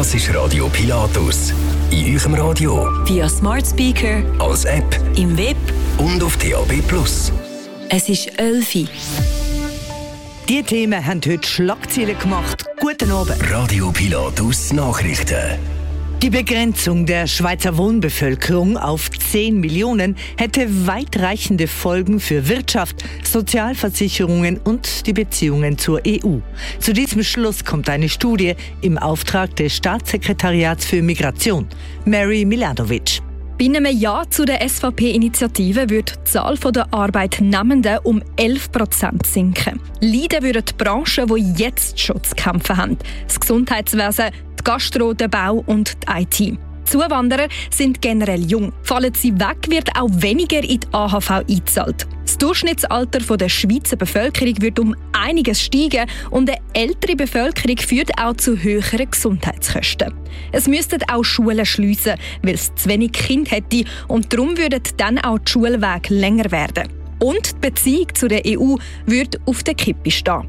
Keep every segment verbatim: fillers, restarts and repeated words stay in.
Das ist Radio Pilatus. In eurem Radio, via Smart Speaker, als App, im Web und auf D A B Plus. Es ist elf Uhr. Die Themen haben heute Schlagzeilen gemacht. Guten Abend. Radio Pilatus Nachrichten. Die Begrenzung der Schweizer Wohnbevölkerung auf zehn Millionen hätte weitreichende Folgen für Wirtschaft, Sozialversicherungen und die Beziehungen zur E U. Zu diesem Schluss kommt eine Studie im Auftrag des Staatssekretariats für Migration. Mary Milanovic. Bei einem Ja zu der S V P-Initiative würde die Zahl der Arbeitnehmenden um elf Prozent sinken. Leiden würden die Branchen, die jetzt schon zu kämpfen haben. Das Gesundheitswesen, die Gastro, der Bau und die I T. Zuwanderer sind generell jung. Fallen sie weg, wird auch weniger in die A H V eingezahlt. Das Durchschnittsalter der Schweizer Bevölkerung wird um einiges steigen und eine ältere Bevölkerung führt auch zu höheren Gesundheitskosten. Es müssten auch Schulen schliessen, weil es zu wenig Kinder hätte und darum würden dann auch die Schulwege länger werden. Und die Beziehung zu der E U würde auf der Kippe stehen.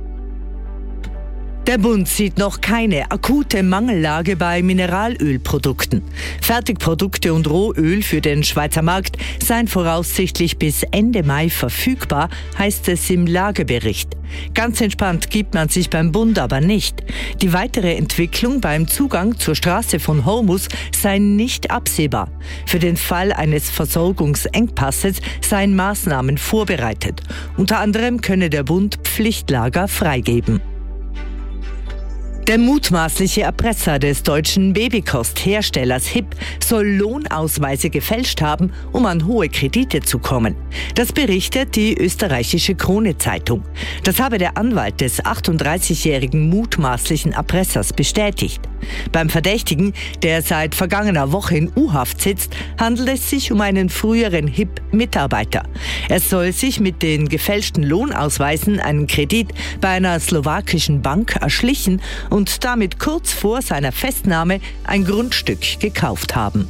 Der Bund sieht noch keine akute Mangellage bei Mineralölprodukten. Fertigprodukte und Rohöl für den Schweizer Markt seien voraussichtlich bis Ende Mai verfügbar, heißt es im Lagebericht. Ganz entspannt gibt man sich beim Bund aber nicht. Die weitere Entwicklung beim Zugang zur Straße von Hormuz sei nicht absehbar. Für den Fall eines Versorgungsengpasses seien Maßnahmen vorbereitet. Unter anderem könne der Bund Pflichtlager freigeben. Der mutmaßliche Erpresser des deutschen Babykostherstellers H I P soll Lohnausweise gefälscht haben, um an hohe Kredite zu kommen. Das berichtet die österreichische Krone-Zeitung. Das habe der Anwalt des achtunddreißigjährigen mutmaßlichen Erpressers bestätigt. Beim Verdächtigen, der seit vergangener Woche in U-Haft sitzt, handelt es sich um einen früheren H I P-Mitarbeiter. Es soll sich mit den gefälschten Lohnausweisen einen Kredit bei einer slowakischen Bank erschlichen und damit kurz vor seiner Festnahme ein Grundstück gekauft haben.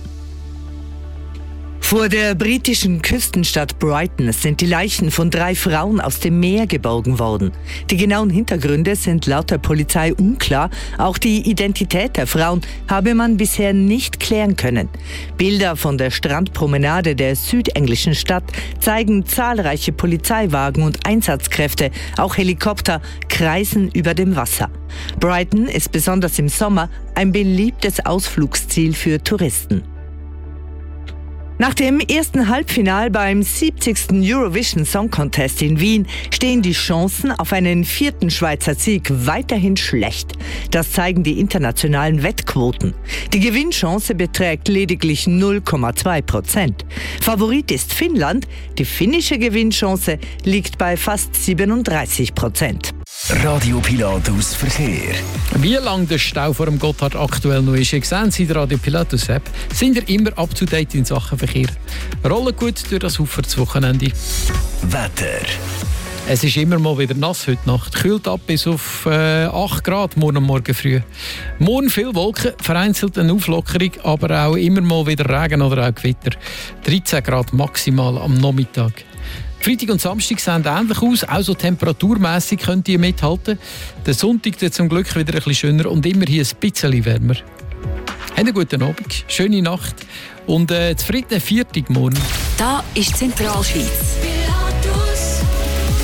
Vor der britischen Küstenstadt Brighton sind die Leichen von drei Frauen aus dem Meer geborgen worden. Die genauen Hintergründe sind laut der Polizei unklar. Auch die Identität der Frauen habe man bisher nicht klären können. Bilder von der Strandpromenade der südenglischen Stadt zeigen zahlreiche Polizeiwagen und Einsatzkräfte, auch Helikopter, kreisen über dem Wasser. Brighton ist besonders im Sommer ein beliebtes Ausflugsziel für Touristen. Nach dem ersten Halbfinal beim siebzigsten Eurovision Song Contest in Wien stehen die Chancen auf einen vierten Schweizer Sieg weiterhin schlecht. Das zeigen die internationalen Wettquoten. Die Gewinnchance beträgt lediglich null Komma zwei Prozent. Favorit ist Finnland. Die finnische Gewinnchance liegt bei fast siebenunddreißig Prozent. Radio Pilatus Verkehr. Wie lange der Stau vor dem Gotthard aktuell noch ist, ihr seht in der Radio Pilatus App, sind ihr immer up to date in Sachen Verkehr. Rollen gut durch das Aufwärtswochenende. Wetter. Es ist immer mal wieder nass heute Nacht. Kühlt ab bis auf äh, acht Grad morgen Morgen früh. Morgen viel Wolken, vereinzelt eine Auflockerung, aber auch immer mal wieder Regen oder auch Gewitter. dreizehn Grad maximal am Nachmittag. Freitag und Samstag sehen ähnlich aus, auch so temperaturmässig könnt ihr mithalten. Der Sonntag wird zum Glück wieder ein bisschen schöner und immer hier ein bisschen wärmer. Habt einen guten Abend, schöne Nacht und äh, zufriedene Viertag morgen. Da ist Zentralschweiz.